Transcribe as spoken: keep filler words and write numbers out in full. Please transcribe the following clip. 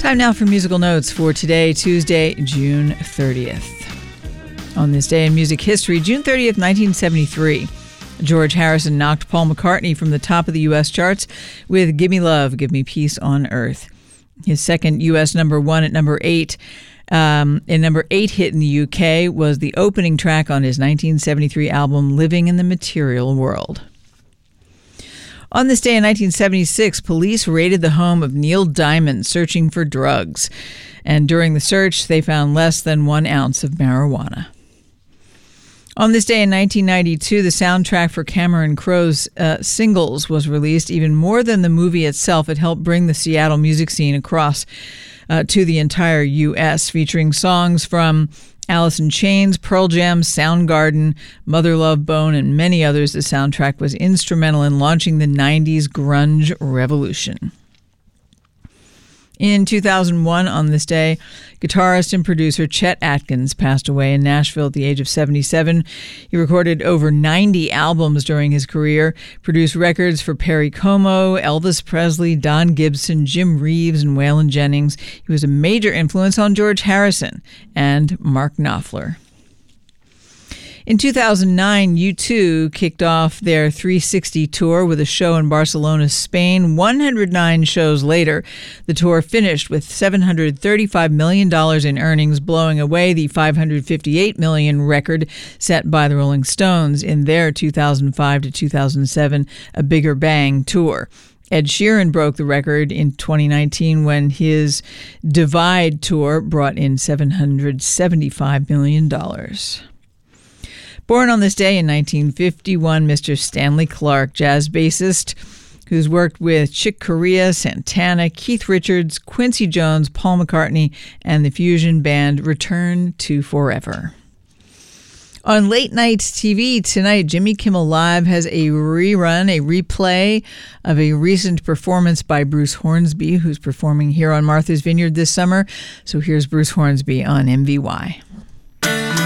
Time now for musical notes for today, Tuesday, June thirtieth. On this day in music history, June thirtieth, nineteen seventy-three, George Harrison knocked Paul McCartney from the top of the U S charts with Give Me Love, Give Me Peace on Earth. His second U S number one at number eight, um, a number eight hit in the U K, was the opening track on his nineteen seventy-three album Living in the Material World. On this day in nineteen seventy-six, police raided the home of Neil Diamond searching for drugs. And during the search, they found less than one ounce of marijuana. On this day in nineteen ninety-two, the soundtrack for Cameron Crowe's uh, Singles was released. Even more than the movie itself, it helped bring the Seattle music scene across uh, to the entire U S, featuring songs from Alice in Chains, Pearl Jam, Soundgarden, Mother Love Bone, and many others. The soundtrack was instrumental in launching the nineties grunge revolution. In two thousand one, on this day, guitarist and producer Chet Atkins passed away in Nashville at the age of seventy-seven. He recorded over ninety albums during his career, produced records for Perry Como, Elvis Presley, Don Gibson, Jim Reeves, and Waylon Jennings. He was a major influence on George Harrison and Mark Knopfler. In two thousand nine, U two kicked off their three sixty tour with a show in Barcelona, Spain. one hundred nine shows later, the tour finished with seven hundred thirty-five million dollars in earnings, blowing away the five hundred fifty-eight million dollars record set by the Rolling Stones in their two thousand five to two thousand seven A Bigger Bang tour. Ed Sheeran broke the record in twenty nineteen when his Divide tour brought in seven hundred seventy-five million dollars. Born on this day in nineteen fifty-one, Mister Stanley Clarke, jazz bassist who's worked with Chick Corea, Santana, Keith Richards, Quincy Jones, Paul McCartney, and the fusion band Return to Forever. On late night T V tonight, Jimmy Kimmel Live has a rerun, a replay of a recent performance by Bruce Hornsby, who's performing here on Martha's Vineyard this summer. So here's Bruce Hornsby on M V Y.